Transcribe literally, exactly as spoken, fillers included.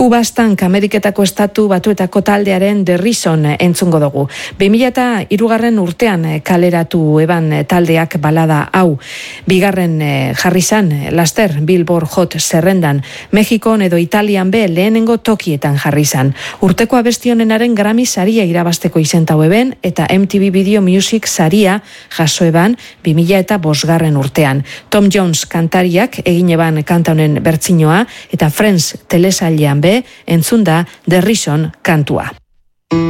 Hubastank Ameriketako estatu batuetako taldearen The Reason entzungo dugu. bi mila hirugarren urtean kaleratu eban taldeak balada hau. Bigarren jarri zan, laster Billboard Hot zerrendan, Mexikon edo Italian be lehenengo tokietan jarri zan. Urteko abestionenaren Grammy saria irabasteko izentau eben eta M T V Video Music saria jaso eban bi mila eta bosgarren urtean. Tom Jones kantariak egin eban kanta honen bertsinoa eta Friends telesailean be entzunda The Reason kantua.